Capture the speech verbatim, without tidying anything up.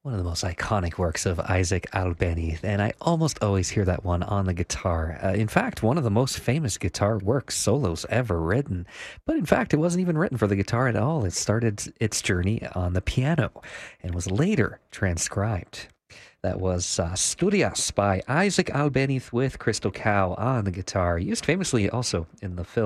One of the most iconic works of Isaac Albeni, and I almost always hear that one on the guitar. Uh, in fact, one of the most famous guitar works, solos ever written. But in fact, it wasn't even written for the guitar at all. It started its journey on the piano and was later transcribed. That was uh, Studias by Isaac Albeniz with Crystal Cow on the guitar, used famously also in the film